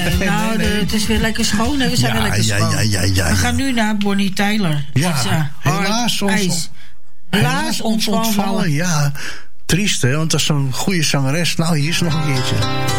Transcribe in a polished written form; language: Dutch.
Nou, het is weer lekker schoon. Hè? We zijn weer lekker schoon. We gaan nu naar Bonnie Tyler. Ja, helaas ons ontvallen. Ja, triest hè, want dat is zo'n goede zangeres. Nou, hier is nog een keertje.